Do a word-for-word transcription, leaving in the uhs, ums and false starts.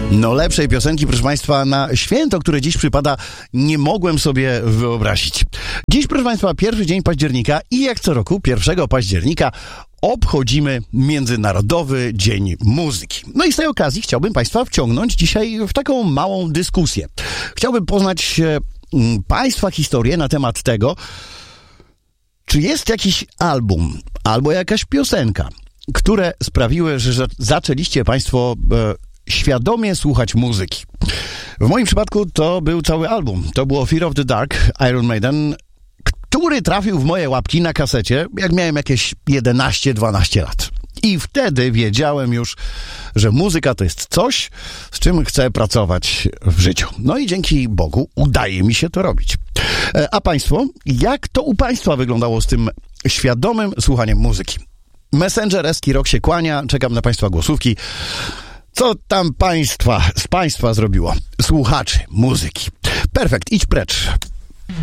No lepszej piosenki, proszę Państwa, na święto, które dziś przypada, nie mogłem sobie wyobrazić. Dziś, proszę Państwa, pierwszy dzień października i jak co roku, pierwszego października obchodzimy Międzynarodowy Dzień Muzyki. No i z tej okazji chciałbym Państwa wciągnąć dzisiaj w taką małą dyskusję. Chciałbym poznać e, Państwa historię na temat tego, czy jest jakiś album albo jakaś piosenka, które sprawiły, że zaczęliście Państwo e, świadomie słuchać muzyki. W moim przypadku to był cały album. To było Fear of the Dark, Iron Maiden, który trafił w moje łapki na kasecie, jak miałem jakieś jedenaście dwanaście lat. I wtedy wiedziałem już, że muzyka to jest coś, z czym chcę pracować w życiu. No i dzięki Bogu udaje mi się to robić. A Państwo, jak to u Państwa wyglądało z tym świadomym słuchaniem muzyki? Messenger Eski Rock się kłania, czekam na Państwa głosówki. Co tam Państwa z Państwa zrobiło? Słuchaczy muzyki. Perfekt, idź precz.